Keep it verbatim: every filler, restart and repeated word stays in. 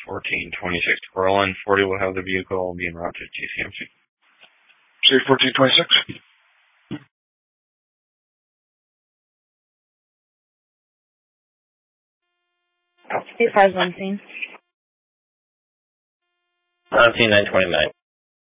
fourteen twenty-six to Berlin. forty will have the vehicle being routed to T C M C. C fourteen twenty-six. eight five one scene. On scene nine twenty-nine.